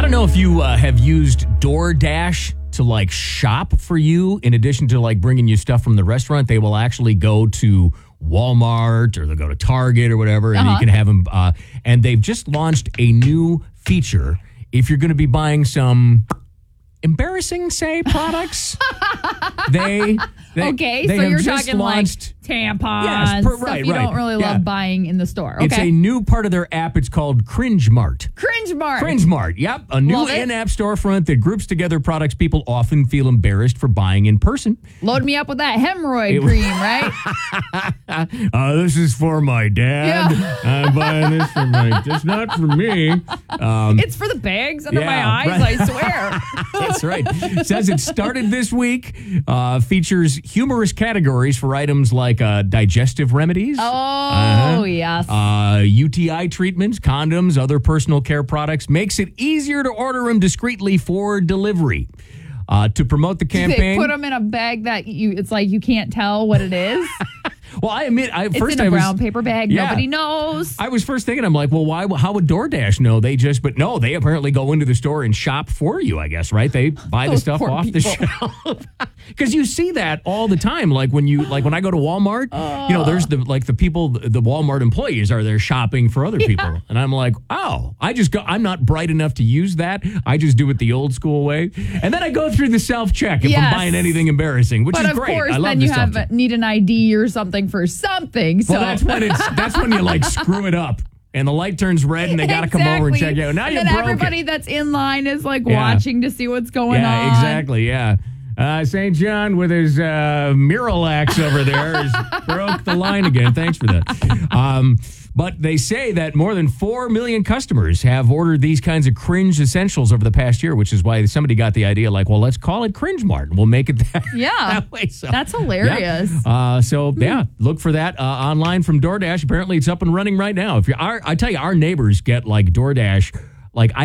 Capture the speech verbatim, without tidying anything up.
don't know if you uh, have used DoorDash to like shop for you. In addition to like bringing you stuff from the restaurant, they will actually go to Walmart or they'll go to Target or whatever, and Uh-huh. you can have them. Uh, and they've just launched a new feature. If you're going to be buying some embarrassing, say, products, they, they okay, they so have you're just talking launched, like tampons, Yes, per- stuff right, you right. don't really Yeah. love buying in the store. Okay. It's a new part of their app. It's called Cringe Mart. Cringe Mart. Cringe Mart, yep. A new Love it. in-app storefront that groups together products people often feel embarrassed for buying in person. Load me up with that hemorrhoid cream, right? Uh, this is for my dad. Yeah. I'm buying this for my, just not for me. Um, It's for the bags under Yeah, my eyes, right. I swear. That's right. It says it started this week. Uh, features humorous categories for items like uh, digestive remedies. Oh, Uh-huh. yes. Uh, U T I treatments, condoms, other personal care products. Makes it easier to order them discreetly for delivery. Uh, to promote the They campaign. put them in a bag that you, it's like you can't tell what it is. Well, I admit, I, It's first in a I was, brown paper bag. Yeah. Nobody knows. I was first thinking, I'm like, well, why? How would DoorDash know? They just, but no, they apparently go into the store and shop for you, I guess, right? They buy the Those stuff poor off the people. shelf. Because you see that all the time. Like when you, like when I go to Walmart, you know, there's the, like the people, the Walmart employees are there shopping for other people. And I'm like, oh, I just go, I'm not bright enough to use that. I just do it the old school way. And then I go through the self-check if I'm Yes. buying anything embarrassing, which But is of great. course, I love then the you have self-check. need an I D or something for something. So Well, that's when it's that's when you like screw it up and the light turns red and they got to come over and check you out. Now and you then broke everybody it. that's in line is like Yeah. watching to see what's going Yeah, on. exactly. Yeah. Uh, Saint John with his uh, Miralax over there has broke the line again. Thanks for that. Um, but they say that more than four million customers have ordered these kinds of cringe essentials over the past year, which is why somebody got the idea like, well, let's call it Cringe Mart. We'll make it that, Yeah. that way. So, That's hilarious. Yeah. Uh, so, yeah, look for that uh, online from DoorDash. Apparently, it's up and running right now. If you are, I tell you, our neighbors get like DoorDash. Like, I